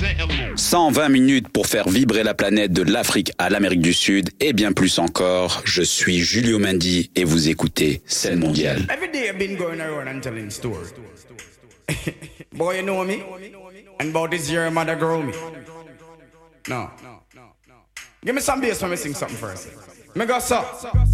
120 minutes pour faire vibrer la planète de l'Afrique à l'Amérique du Sud et bien plus encore. Je suis Julio Mendy et vous écoutez Scène Mondiale. Every day I've been going around and telling stories. Boy, you know me? And about this year, mother grow me. No. Give me some bass when me sing something first. Me go so.